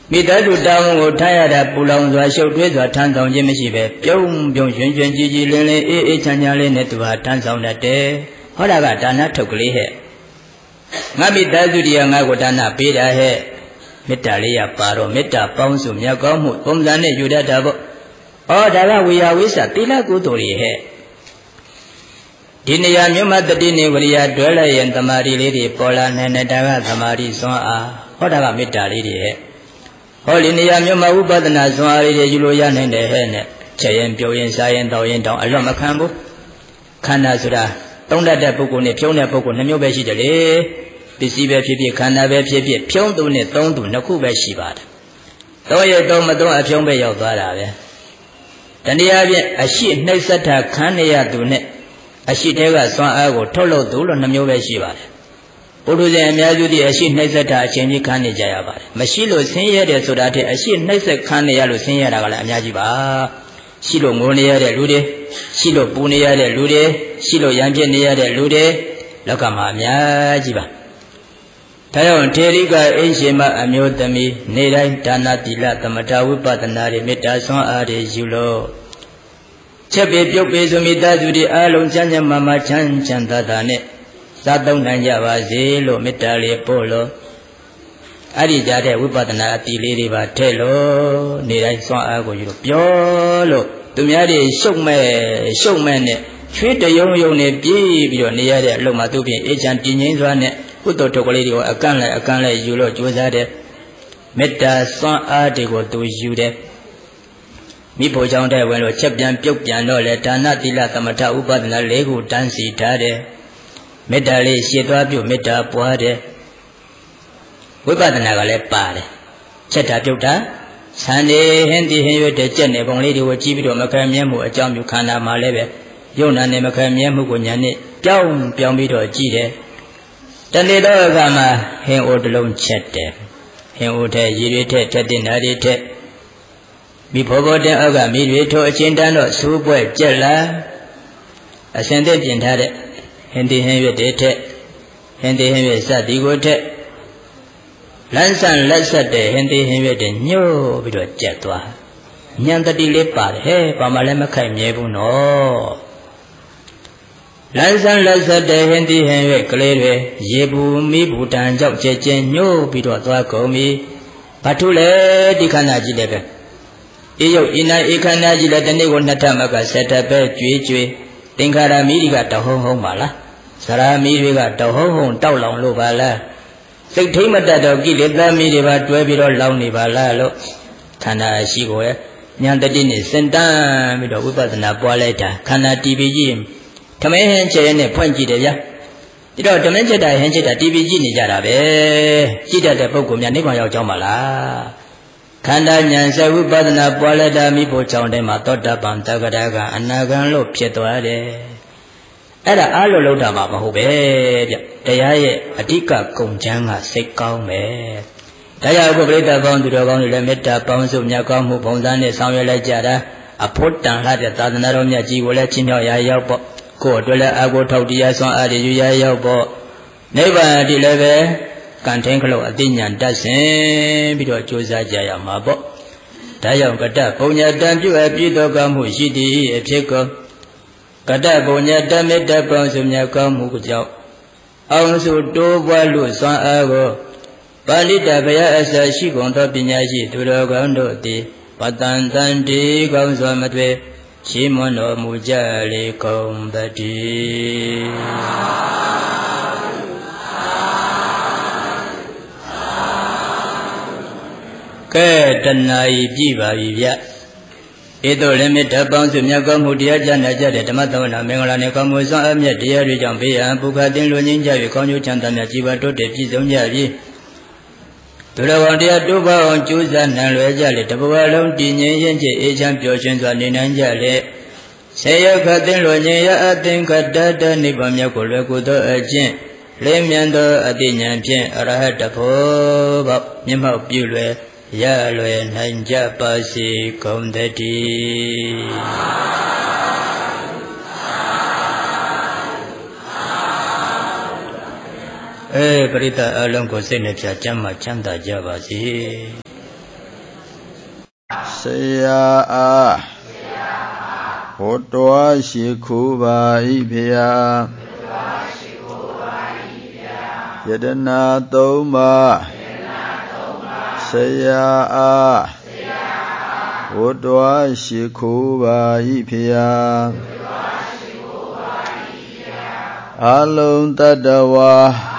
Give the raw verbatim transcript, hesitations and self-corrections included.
မိသားစုတောင်းကိုထားရတာပူလောင်စွာရှုပ်ထွေးစွာထမ်းဆောင်ခြင်းမရှိပဲပြုံးပြုံးရွှင်ရွှင်ကြည်ကြည်လင်းလင်းအေးအေးချမ်းချမ်းလေးနဲ့သူဟာထမ်းဆောင်တတ်တယ်ဟောတာကဒါနထုတ်ကလေးဟဲ့ငါမိသားစုတရားငါကိုဒါနပေးတာဟဲ့မေတ္တာလေးရပါတော့မေတ္တာပေါင်းစုမြတ်ကောင်းမှုပုံစံနဲ့ယူတတ်တာပေါ့ဩဒါကဝေယဝိသသီလကုသိုလ်တွေဟဲ့ဒီနေရာမြို့မှာတတိနေဝရိယတွဲလိုက်ရင်တမာရီလေးတွေပေါ်လာနေနေတာကသမာရီစွမ်းအားဟောတာကမေတ္တာလေးတွေဟဲ့ဟောဒီနေရာမြို့မှာဝိပဿနာစွမ်းအားလေးတွေယူလို့ရနိုင်တယ်ဟဲ့နဲ့ချက်ရင်ပြုံးရင်စားရင်တောင်းရင်တောင်းအလွတ်မခံဘူးခန္ဓာဆိုတာသုံးတတ်တဲ့ပုဂ္ဂိုလ်နဲ့ဖြုံးတဲ့ပုဂ္ဂိုလ်နှမျိုးပဲရှိတယ်လေပစ္စည်းပဲဖြစ်ဖြစ်ခန္ဓာပဲဖြစ်ဖြစ်ဖြုံးသူနဲ့သုံးသူနှစ်ခုပဲရှိပါတယ်သုံးရသုံးမသုံးအဖြုံးပဲရောက်သွားတာပဲတနည်းအားဖြင့်အရှိနှိမ့်ဆက်တာခန္ဓာရသူနဲ့အရှိတဲကစွမ်းအားကိုထုတ်လုပ်သူလို့နှမျိုးပဲရှိပါတယ်ပုထုဇဉ်အများစုသည်အရှိနှိမ့်ဆက်တာအချင်းကြီးခန်းနေကြရပါတယ်မရှိလို့ဆင်းရဲတယ်ဆိုတာတည်းအရှိနှိမ့်ဆက်ခန်းနေရလို့ဆင်းရဲတာကလည်းအများကြီးပါရှိလို့ငိုနေရတဲ့လူတွေရှိလို့ပူနေရတဲ့လူတွေရှိလို့ရံပြစ်နေရတဲ့လူတွေလောကမှာအများကြီးပါဒါကြောင့်ထေရိကအင်းရှင်မအမျိုးသမီးနေတိုင်းဒါနသီလသမထဝိပဿနာတွေမေတ္တာဆွမ်းအားတွေယူလို့ချက်ပေပြုတ်ပေဆိုမိသားစုတွေအားလုံးချမ်းချမ်းမာမာချမ်းချမ်းသာသာနဲ့စားသုံးနိုင်ကြပါစေလို့မေတ္တာလေးပို့လို့အဲ့ဒီကြတဲ့ဝိပဿနာအတိလေးတွေပါထည့်လို့နေတိုင်းစွမ်းအားကိုယူလို့ပြောလို့သူများတွေရှုပ်မဲ့ရှုပ်မဲ့နဲ့ချွေးတယုံယုံနဲ့ပြေးပြီးတော့နေရတဲ့အလုံးမှာသူပြင်အေးချမ်းတည်ငြိမ်စွာနဲ့ကုသိုလ်ထုတ်ကလေးတွေကိုအကန့်လိုက်အကန့်လိုက်ယူလို့ကြိုးစားတဲ့မေတ္တာစွမ်းအားတွေကိုသူယူတယ်မိဖို့ကြောင့်တဲ့ဝင်လို့ချက်ပြန်ပြုတ်ပြန်တော့လေဒါနသီလသမထဥပဒနာလေးခုတန်းစီထားတယ်မေတ္တာလေးရှင်းသွားပြုမေတ္တာပွားတယ်ဝိပဿနာကလည်းပါတယ်ချက်တာပြုတ်တာဆန်နေဟင်းဒီဟင်းရွက်တဲ့ကြက်နေပုံလေးတွေကိုကြည့်ပြီးတော့မခံမြဲမှုအကြောင်းပြုခန္ဓာမှာလည်းပဲယုံနာနဲ့မခံမြဲမှုကိုညာနဲ့ပြောင်းပြောင်းပြီးတော့ကြည့်တယ်တနေ့တော့အခါမှာဟင်းအိုးတစ်လုံးချက်တယ်ဟင်းအိုးထဲရေတွေထက်ထက်တင်ဓာတ်တွေထက်မိဖို့ဖို့တဲ့အောက်ကမိတွေထိုးအချင်းတန်းတော့စူးပွဲကြက်လာအစင်သက်ပြင်ထားတဲ့ဟင်းဒီဟင်းရွက်တွေထက်ဟင်းဒီဟင်းရွက်စသည်ကိုထက်လန်းဆန်လက်ဆက်တဲ့ဟင်းသေးဟင်းရွက်တွေညှို့ပြီးတော့ကြက်သွားညံတတိလေးပါတယ်ဟဲ့ဘာမှလည်းမခိုက်မြဲဘူးနော်လန်းဆန်လက်ဆက်တဲ့ဟင်းသေးဟင်းရွက်ကလေးတွေရေဘူးမိဘူးတန်ကြောက်ကျဲကျဲညှို့ပြီးတော့သွားကုန်ပြီဘာထုလဲဒီခန္ဓာကြီးလည်းပဲအေးရုပ်အင်းနိုင်အေးခန္ဓာကြီးလည်းတနေ့ကိုနှစ်ထပ်မကဆက်တက်ပဲကြွေးကြွေးသင်္ခါရမိတွေကတဟုံဟုံပါလားဇရာမိတွေကတဟုံဟုံတောက်လောင်လို့ပါလားစိတ်ထိမ့်မတတ်တော့ကိလေသာမိတွေပါတွဲပြီးတော့လောင်နေပါလားလို့ခန္ဓာရှိကိုယ်ဉာဏ်တတိနဲ့စင်တန်းပြီးတော့ဝိပဿနာပွားလိုက်တာခန္ဓာတီးပြီးကြီးထမင်းဟင်းချဲနဲ့ဖွင့်ကြည့်တယ်ဗျာဒီတော့ထမင်းချက်တာဟင်းချက်တာတီးပြီးကြည့်နေကြတာပဲကြည့်တတ်တဲ့ပုဂ္ဂိုလ်များနိဗ္ဗာန်ရောက်ကြောင်းပါလားခန္ဓာဉာဏ်စဝိပဿနာပွားလိုက်တာမိဖို့ကြောင့်တည်းမှာသောတာပန်တဂရကအနာဂံလို့ဖြစ်သွားတယ်အဲ့ဒါအားလို့လောက်တာမှမဟုတ်ပဲဗျတရားရဲ့အဓိကကုံချမ်းကစိတ်ကောင်းပဲဒါကြောင့်ဘုပရိသတ်ပေါင်းသူတော်ကောင်းတွေလည်းမေတ္တာပေါင်းစုမြတ်ကောင်းမှုပုံစံနဲ့ဆောင်ရွက်လိုက်ကြတာအဖို့တန်လှတဲ့သာသနာတော်မြတ်ကြီးကိုလည်းချင်းမြောက်ရာရောက်ပေါ့ကိုယ်အတွက်လည်းအာကိုထောက်တရားဆွမ်းအားတွေယူရရောက်ပေါ့နိဗ္ဗာန်ဒီလည်းပဲကံထင်းခလို့အသိဉာဏ်တတ်ဆင်ပြီးတော့ကြိုးစားကြရမှာပေါ့ဒါကြောင့်ကတ္တပုံညာတံပြုအပ်ပြည့်တော်ကောင်းမှုရှိသည်အဖြစ်ကောကတ္တပုံညာတမေတ္တပေါင်းစုမြတ်ကောင်းမှုကြောင့်အောင်စုတိုးပွားလို့စွမ်းအားကိုပါဠိတဘယအစရှိကုန်သောပညာရှိသူတော်ကောင်းတို့သည်ပတန်တန်ဒီကောင်းစွာမတွေ့ရှိမွန်တော်မူကြလေကုန်တည်းကဲတဏှာဤပြပါပြီဗျဧတုလည်းမေတ္တာပေါင်းစုမြတ်ကောင်းမှုတရားကြားနာကြတဲ့ဓမ္မသဝနာမင်္ဂလာနှင့်ကောင်းမှုစွမ်းအမြတ်တရားတွေကြောင့်ဘေးရန်ပုခတင်လွန်ငင်းကြ၍ကောင်းကျိုးချမ်းသာများကြီးပွားတိုးတက်ပြည့်စုံကြပြီသူတော်ကောင်းတရားတိုးပွားအောင်ကြိုးစားနိုင်လွယ်ကြလေတဘဝလုံးတည်ငြိမ်ရင်ချစ်အေးချမ်းပျော်ရွှင်စွာနေနိုင်ကြလေဆေယခတင်လွန်ငင်းရအသင်္ခတတနိဗ္ဗာန်မြတ်ကိုလွယ်ကူသောအကျင့်လင်းမြန်သောအသိဉာဏ်ဖြင့်အရဟတဖို့ပေါမျက်မှောက်ပြုလွယ်ရလွယ်နိုင်ကြပါစေကုန်သတည်းအဲပရိသတ်အလုံးကိုစိတ်နှပြချမ်းသာချမ်းသာကြပါစေဆရာအားဘုတော်ရှိခိုးပါ၏ဖျားယတနာသုံးပါးဆရာအားဘုတော်ရှိခိုးပါ၏ဖျားအလုံးတတ္တဝါ